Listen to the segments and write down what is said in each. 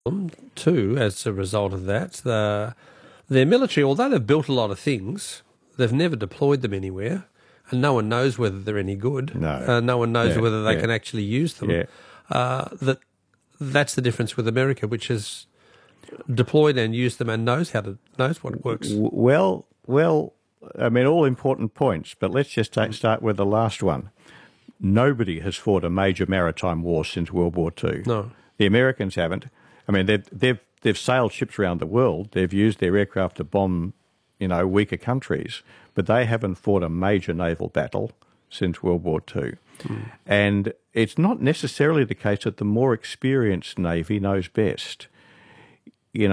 too, as a result of that. Their military, although they've built a lot of things, they've never deployed them anywhere, and no one knows whether they're any good. No. No one knows Yeah, whether they yeah. can actually use them. Yeah. That's the difference with America, which has deployed and used them and knows what works. Well, I mean, all important points, but let's just start with the last one. Nobody has fought a major maritime war since World War II. No. The Americans haven't. I mean, they've sailed ships around the world. They've used their aircraft to bomb, weaker countries, but they haven't fought a major naval battle since World War II. And it's not necessarily the case that the more experienced Navy knows best. In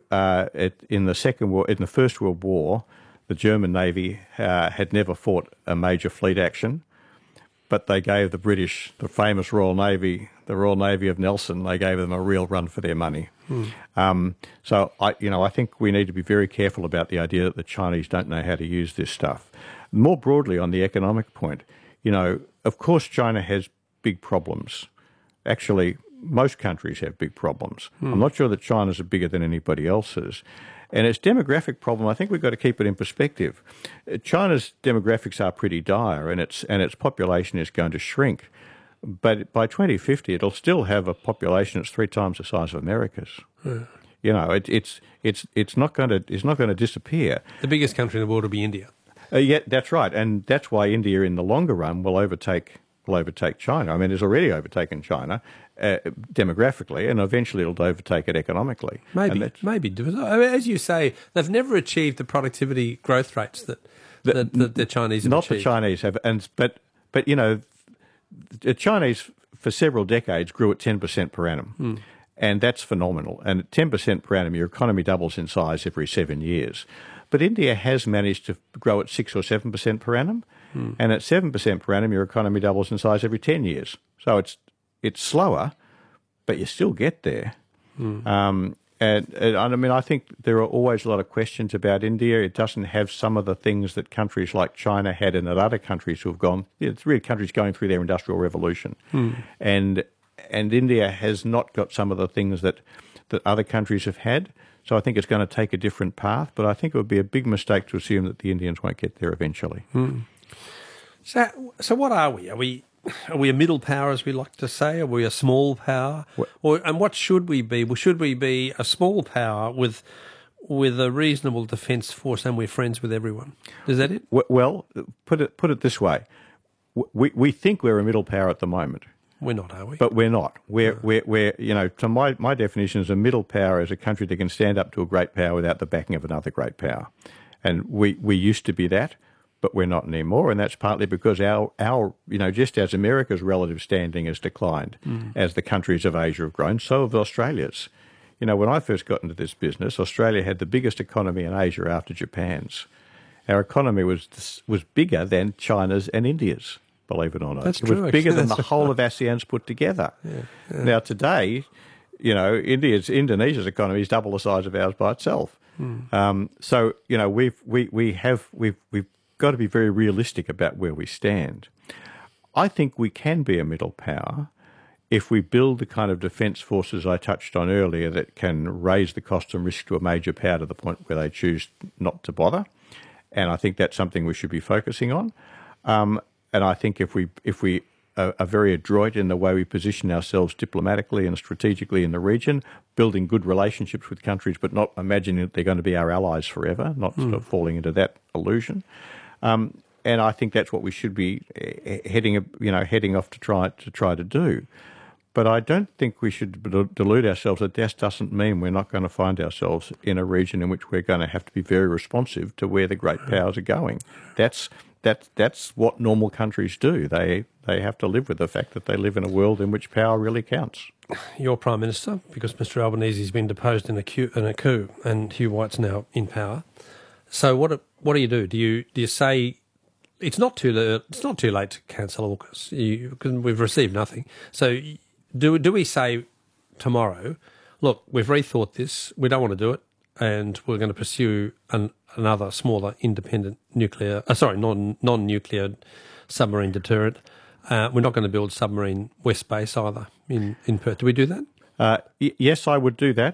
the First World War, the German Navy had never fought a major fleet action, but they gave the British, the famous Royal Navy, the Royal Navy of Nelson, they gave them a real run for their money. So I think we need to be very careful about the idea that the Chinese don't know how to use this stuff. More broadly, on the economic point, of course China has big problems. Actually, most countries have big problems. I'm not sure that China's are bigger than anybody else's. And its demographic problem, I think we've got to keep it in perspective. China's demographics are pretty dire, and its population is going to shrink. But by 2050, it'll still have a population that's 3 times the size of America's. It's not going to disappear. The biggest country in the world will be India. Yeah, that's right, and that's why India, in the longer run, will overtake China. I mean, it's already overtaken China demographically, and eventually it'll overtake it economically. Maybe. As you say, they've never achieved the productivity growth rates that the Chinese have not achieved. The Chinese have, but the Chinese for several decades grew at 10% per annum, and that's phenomenal. And at 10% per annum, your economy doubles in size every 7 years. But India has managed to grow at 6 or 7% per annum, and at 7% per annum, your economy doubles in size every 10 years. So it's slower, but you still get there. And I mean, I think there are always a lot of questions about India. It doesn't have some of the things that countries like China had and that other countries who have gone. It's really countries going through their industrial revolution, and India has not got some of the things that other countries have had. So I think it's going to take a different path, but I think it would be a big mistake to assume that the Indians won't get there eventually. So what are we? Are we a middle power, as we like to say? Are we a small power? And what should we be? Well, should we be a small power with a reasonable defence force and we're friends with everyone? Is that it? Well, put it this way. We think we're a middle power at the moment. We're not, are we? But we're not. We're to my definition as a middle power is a country that can stand up to a great power without the backing of another great power. And we used to be that, but we're not anymore. And that's partly because our just as America's relative standing has declined as the countries of Asia have grown, so have Australia's. When I first got into this business, Australia had the biggest economy in Asia after Japan's. Our economy was bigger than China's and India's. Believe it or not. That's it true, was bigger actually. than the whole of ASEAN's put together. Yeah. Now today, Indonesia's economy is double the size of ours by itself. So we've got to be very realistic about where we stand. I think we can be a middle power if we build the kind of defence forces I touched on earlier that can raise the cost and risk to a major power to the point where they choose not to bother. And I think that's something we should be focusing on. And I think if we are very adroit in the way we position ourselves diplomatically and strategically in the region, building good relationships with countries, but not imagining that they're going to be our allies forever, not sort of falling into that illusion. And I think that's what we should be heading off to try to do. But I don't think we should delude ourselves that that doesn't mean we're not going to find ourselves in a region in which we're going to have to be very responsive to where the great powers are going. That's what normal countries do. They have to live with the fact that they live in a world in which power really counts. You're Prime Minister because Mr Albanese's been deposed in a coup, and Hugh White's now in power. So what do you do? Do you say it's not too late to cancel AUKUS because we've received nothing? So do we say tomorrow, look, we've rethought this, we don't want to do it, and we're going to pursue another smaller independent non-nuclear submarine deterrent. We're not going to build submarine West Base either in Perth. Do we do that? Yes, I would do that.